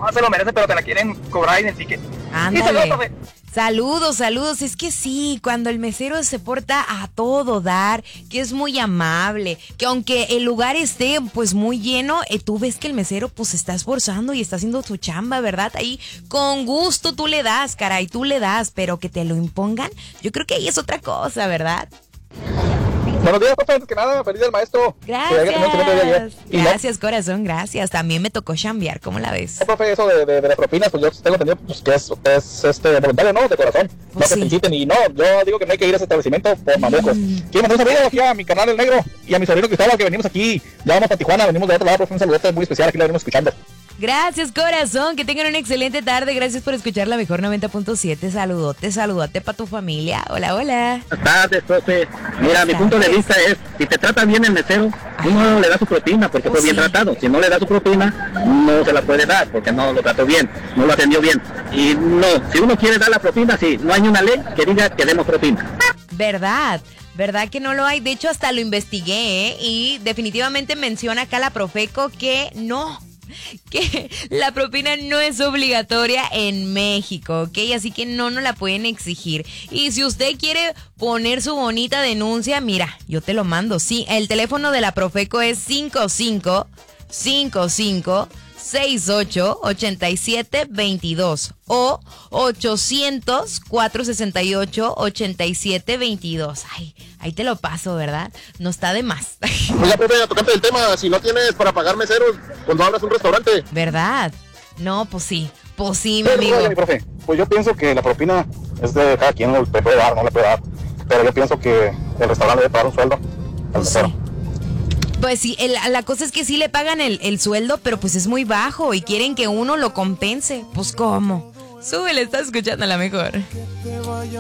se lo merece, pero te la quieren cobrar en el ticket. Ándale. Y saludos, profe. Saludos. Es que sí, cuando el mesero se porta a todo dar, que es muy amable, que aunque el lugar esté pues muy lleno, tú ves que el mesero pues se está esforzando y está haciendo su chamba, ¿verdad? Ahí con gusto tú le das, caray, tú le das, pero que te lo impongan, yo creo que ahí es otra cosa, ¿verdad? Buenos días, profe, antes que nada, feliz del maestro. Gracias, corazón, gracias. También me tocó chambear, ¿cómo la ves? Profe, eso de las propinas, pues yo tengo entendido pues, que es voluntario, ¿no? De corazón. Pues no sí. que te inciten y no, yo digo que no hay que ir a ese establecimiento por mamucos. Quiero mandar un saludo aquí a mi canal El Negro y a mi sobrino Cristóbal, que venimos aquí. Ya vamos a Tijuana, venimos de otro lado, profe, un saludote muy especial, aquí lo venimos escuchando. Gracias, corazón, que tengan una excelente tarde. Gracias por escuchar la mejor 90.7. Saludote para tu familia. Hola. Buenas tardes, profe. Mira, mi punto de vista es, si te trata bien el mesero, uno le da su propina porque fue bien tratado. Si no le da su propina, no se la puede dar porque no lo trató bien, no lo atendió bien. Y no, si uno quiere dar la propina, sí, no hay una ley que diga que demos propina. ¿Verdad que no lo hay? De hecho, hasta lo investigué, ¿eh? Y definitivamente menciona acá la Profeco que la propina no es obligatoria en México, ¿ok? Así que no nos la pueden exigir. Y si usted quiere poner su bonita denuncia, mira, yo te lo mando. Sí, el teléfono de la Profeco es 55-68-87-22 o 800-468-87-22. Ay, ahí te lo paso, ¿verdad? No está de más. Oiga, profe, a tocante del tema, si no tienes para pagar meseros cuando abras un restaurante. ¿Verdad? No, pues sí, mi amigo. Oye, mi profe, pues yo pienso que la propina es de cada quien, le puede dar, no le puede dar. Pero yo pienso que el restaurante debe pagar un sueldo al mesero. Pues sí, la cosa es que sí le pagan el sueldo, pero pues es muy bajo y quieren que uno lo compense. Pues ¿cómo? Súbele, estás escuchando a la mejor.